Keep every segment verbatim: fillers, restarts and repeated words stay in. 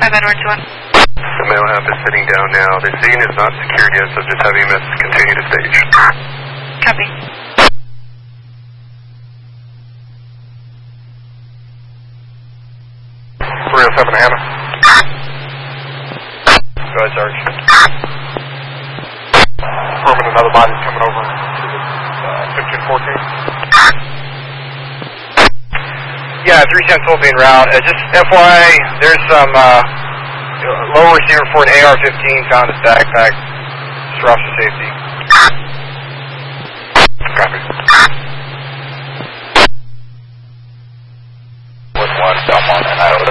five Edwards one. The male half is sitting down now. The scene is not secured yet, so just have E M S continue to stage. Copy. three oh seven Hannah. Go ahead, Sarge. Confirming another body's coming over to the uh, fifteen fourteen. Yeah, three ten Philippine route. Uh, just F Y I, there's some uh, low receiver for an A R fifteen found in his backpack. Just for officer safety. Copy. With one, Belmont and Iota.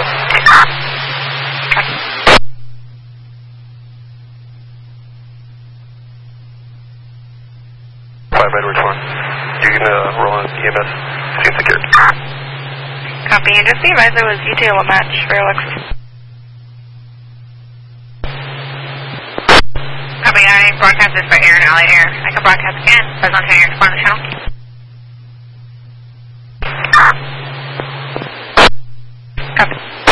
five Edwards one. You can uh, roll on E M S. Scene secured. Copy. Just the advisor was detail a match for Alexis. Copy. I broadcast this by air and alley air. I can broadcast again. Press on ten air to find the channel. Copy.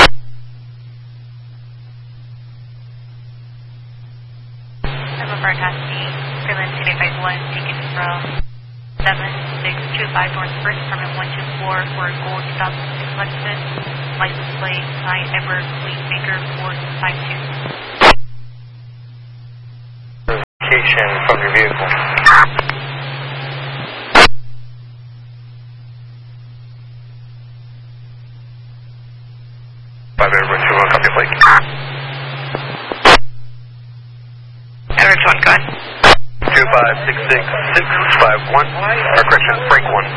I'm a broadcasting Freeland City Phase one, taken from seven six two five North First, permit one two four for Gold two thousand six Lexus, license plate nine Edward Fleet Maker four five two. Location from your vehicle. five Edward two one, copy plate. Edward one, go ahead. two five six six six five one, or correction, Frank one.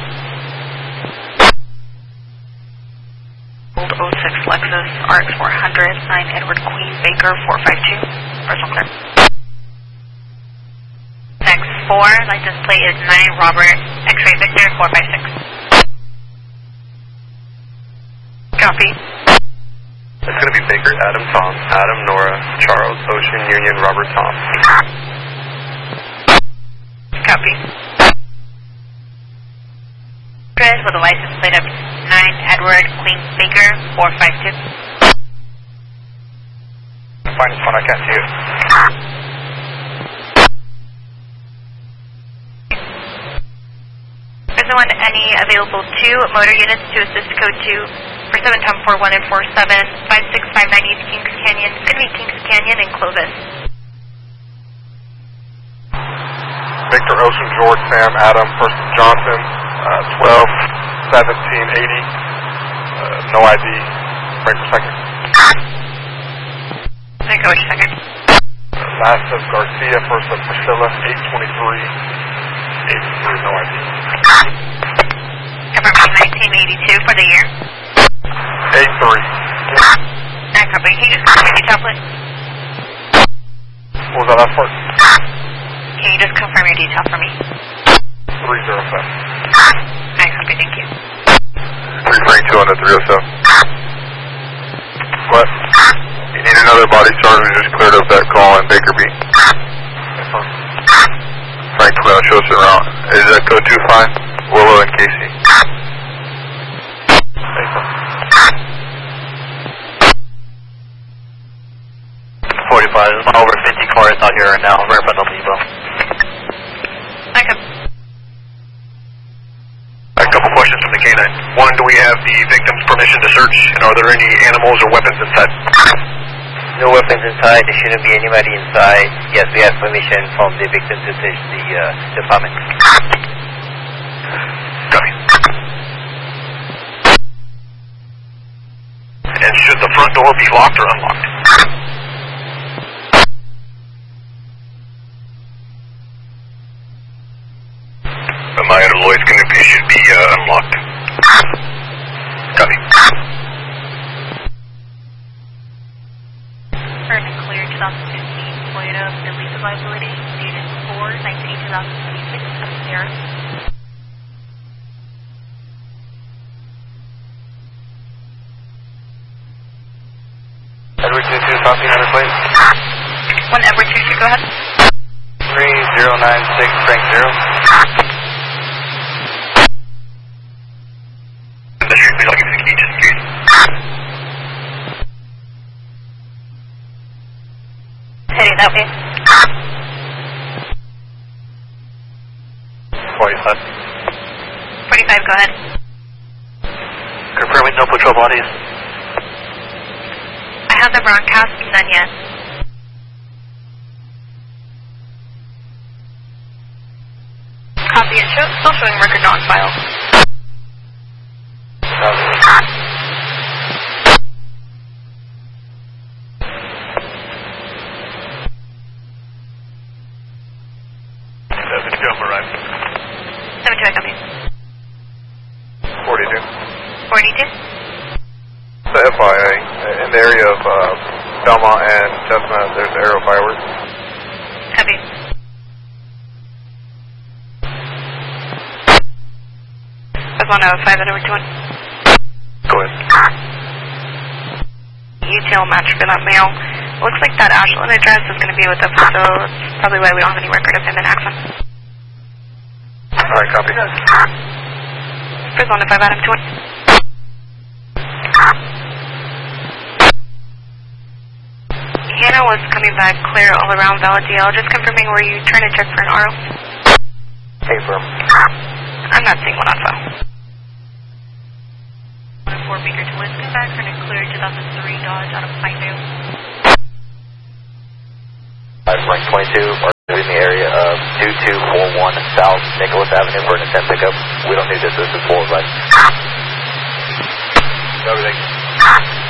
Gold oh six Lexus, R X four hundred, nine Edward Queen Baker four five two. Personal clear. Next four, license plate is nine Robert, X-ray Victor four five six. Copy. It's going to be Baker, Adam, Tom, Adam, Nora, Charles, Ocean, Union, Robert, Tom. Copy. Chris with a license plate of nine Edward Queen Baker four five two. Find this one, I can't see it. There's no one, any available two motor units to assist code two for seven Tom four one and four seven five six five nine East Kings Canyon. It's going to be Kings Canyon and Clovis. Victor, Ocean, George, Sam, Adam, Person Johnson, uh, twelve seventeen eighty, uh, no I D, right for second. There you go, wait a second. Last of Garcia, first of Priscilla, eight twenty-three eighty-three, no I D. Confirmation nineteen eighty-two for the year. eight three. That copy. Can you just confirm your detail, please? What was that last part? Can you just confirm your detail for me? three oh seven. I copy, thank you. three thirty-two on the three oh seven. What? You need another body sergeant who just cleared up that call in Baker Beach. Frank twelve, show us around. Is that code two fine? Willow and Casey. forty-five, there's one over fifty cars out here right now, right in front of the depot. I can. A couple questions from the K nine. One, do we have the victim's permission to search, and are there any animals or weapons inside? No weapons inside, there shouldn't be anybody inside. Yes, we have permission from the victim to search the uh, department. Copy. And should the front door be locked or unlocked? The Maya Lloyd's canopy should be uh, unlocked. Copy. Permit clear twenty fifteen Toyota Billy Survivability dated four nineteen twenty twenty-six up there. Edward two two, copy, another plate. One Edward two two, go ahead. three zero nine six, Frank zero. Okay. forty-five. forty-five, go ahead. Confirming no patrol bodies. I have the broadcast, none yet. Copy it. Show, still showing record not on file. seventy-two, I'm arriving. seventy-two, I copy. forty-two. forty-two? So F Y I, in the area of uh, Belmont and Chestnut, there's aerial fireworks. Copy. I was on a five out over two one. Go ahead. U T L match for that male. Looks like that Ashland address is going to be with us, so that's probably why we don't have any record of him in Axon. Alright, copy. First on a five Adam two one. Hannah was coming back clear all around Valid D L, just confirming, were you trying to check for an R O? Hey, firm. I'm not seeing one on file. one oh four Baker to Lisbon, back for an clear two thousand three Dodge out of Pinedale. I'm rank twenty-two, are in the area of two two four one South Nicholas Avenue for an attempt pickup. We don't need this, this is full of life. Everything.